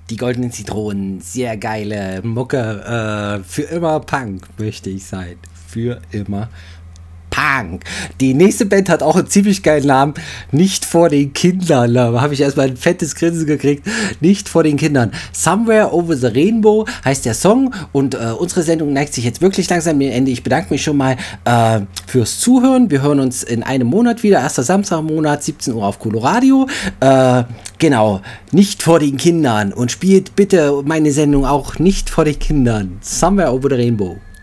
Die Goldenen Zitronen, sehr geile Mucke. Für immer Punk möchte ich sein. Für immer Punk. Die nächste Band hat auch einen ziemlich geilen Namen. Nicht vor den Kindern. Da habe ich erstmal ein fettes Grinsen gekriegt. Nicht vor den Kindern. Somewhere Over the Rainbow heißt der Song. Und unsere Sendung neigt sich jetzt wirklich langsam dem Ende. Ich bedanke mich schon mal fürs Zuhören. Wir hören uns in einem Monat wieder. Erster Samstag im Monat, 17 Uhr auf Coloradio. Genau. Nicht vor den Kindern. Und spielt bitte meine Sendung auch nicht vor den Kindern. Somewhere Over the Rainbow.